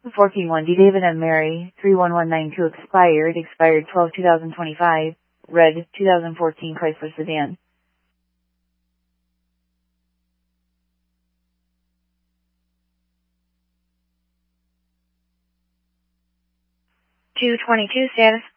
14-1D David and Mary, 31192 expired 12/2025, red, 2014 Chrysler sedan. 222 status.